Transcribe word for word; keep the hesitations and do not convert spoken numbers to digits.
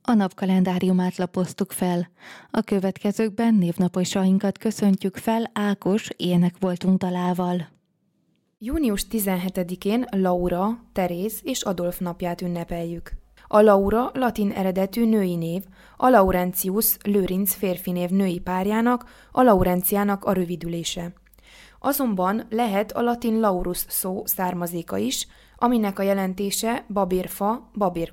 A napkalendáriumát lapoztuk fel. A következőkben névnaposainkat köszöntjük fel Ákos ének voltunk dalával. június tizenhetedikén Laura, Teréz és Adolf napját ünnepeljük. A Laura latin eredetű női név, a Laurentius Lőrinc férfi név női párjának, a Laurenciának a rövidülése. Azonban lehet a latin laurus szó származéka is, aminek a jelentése babérfa, babér